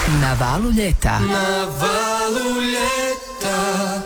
Na valu ljeta. Na valu ljeta.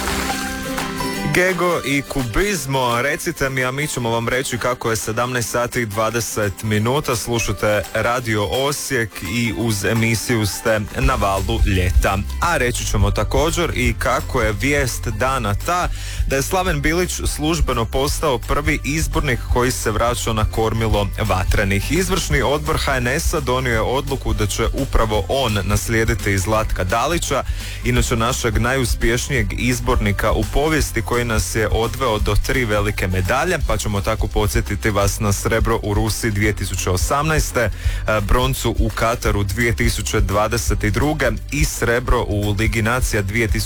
Gego i Kubizmo, recite mi, a mi ćemo vam reći kako je 17 sati i 20 minuta, slušate Radio Osijek i uz emisiju ste na valu ljeta. A reći ćemo također i kako je vijest dana ta da je Slaven Bilić službeno postao prvi izbornik koji se vraća na kormilo Vatrenih. Izvršni odbor HNS-a donio je odluku da će upravo on naslijediti Zlatka Dalića, inače našeg najuspješnijeg izbornika u povijesti koji nas je odveo do 3 velike medalje, pa ćemo tako podsjetiti vas na srebro u Rusiji 2018. broncu u Kataru 2022. i srebro u Ligi nacija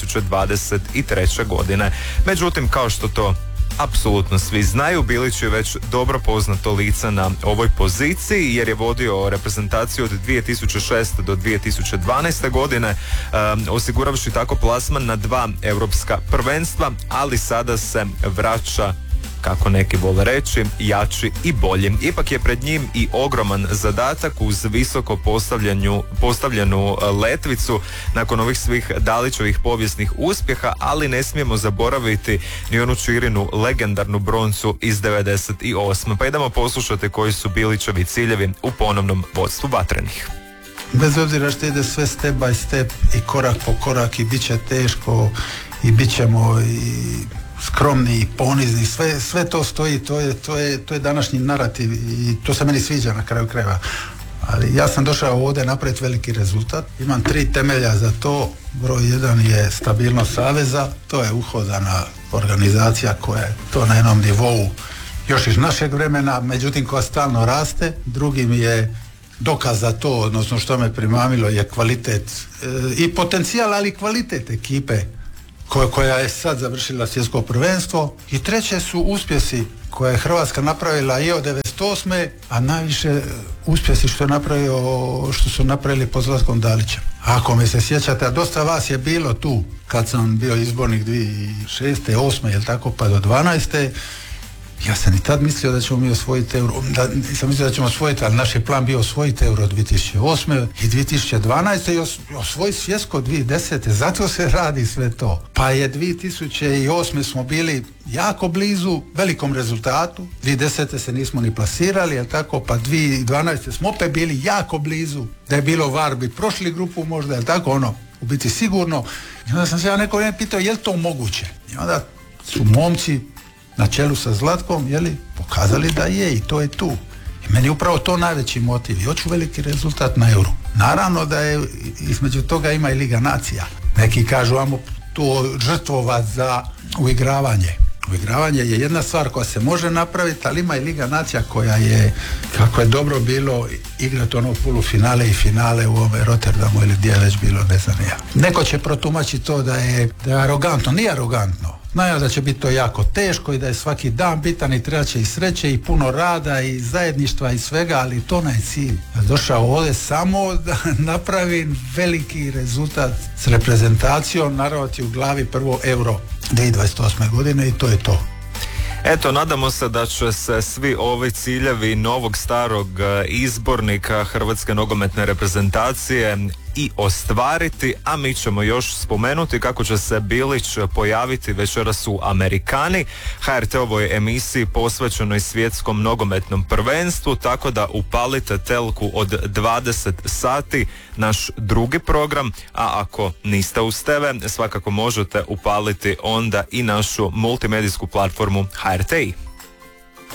2023. godine. Međutim, kao što to apsolutno svi znaju, Bilić je već dobro poznato lice na ovoj poziciji jer je vodio reprezentaciju od 2006. do 2012. godine, osiguravši tako plasman na 2 europska prvenstva, ali sada se vraća, kako neki vole reći, jači i bolji. Ipak je pred njim i ogroman zadatak uz visoko postavljenu letvicu nakon ovih svih Dalićevih povijesnih uspjeha, ali ne smijemo zaboraviti ni onu Čirinu legendarnu broncu iz 98. Pa idemo poslušati koji su Bilićevi ciljevi u ponovnom vodstvu Vatrenih. Bez obzira što ide sve step by step i korak po korak i bit će teško i bit ćemo i skromni i ponizni, sve to stoji, to je današnji narativ i to se meni sviđa na kraju krajeva. Ali ja sam došao ovdje napraviti veliki rezultat. Imam 3 temelja za to. Broj 1 je stabilnost saveza, to je uhodana organizacija koja je to na jednom nivou još iz našeg vremena, međutim koja stalno raste. Drugi mi je dokaz za to, odnosno što me primamilo je kvalitet i potencijal, ali i kvalitet ekipe koja je sad završila svjetsko prvenstvo. I treće su uspjesi koje je Hrvatska napravila i od 98. a najviše uspjesi što su napravili pod Zlatkom Dalićem. Ako mi se sjećate, a dosta vas je bilo tu kad sam bio izbornik 2006. 8. jel tako, pa do 12. Ja sam i tad mislio da ćemo mi osvojiti euro, nisam mislio da ćemo osvojiti, ali naš je plan bio osvojiti euro 2008. i 2012. i osvojiti svjetsko 2010. Zato se radi sve to. Pa je 2008. smo bili jako blizu velikom rezultatu, 2010. se nismo ni plasirali, jel tako, pa 2012. smo opet bili jako blizu, da je bilo VAR bi prošli grupu možda, jel tako, u biti sigurno. I onda sam se ja neko vrijeme pitao je li to moguće. I onda su momci na čelu sa Zlatkom, pokazali da je i to je tu. I meni je upravo to najveći motiv. I hoću veliki rezultat na euro. Naravno da je između toga ima i Liga nacija. Neki kažu, ajmo to žrtvovat za uigravanje. Uigravanje je jedna stvar koja se može napraviti, ali ima i Liga nacija koja je, kako je dobro bilo igrati polufinale i finale u ovome Rotterdamu ili gdje je već bilo, ne znam ja. Neko će protumačiti to da je arogantno. Nije arogantno. Znaju da će biti to jako teško i da je svaki dan bitan i treba će i sreće i puno rada i zajedništva i svega, ali to je cilj. Ja došao ovdje samo da napravim veliki rezultat s reprezentacijom, naravati u glavi prvo euro 2028. godine i to je to. Eto, nadamo se da će se svi ovi ciljevi novog starog izbornika Hrvatske nogometne reprezentacije i ostvariti, a mi ćemo još spomenuti kako će se Bilić pojaviti večeras u Amerikani, HRT-ovoj emisiji posvećenoj svjetskom nogometnom prvenstvu, tako da upalite telku od 20 sati, naš drugi program, a ako niste uz TV, svakako možete upaliti onda i našu multimedijsku platformu HRT.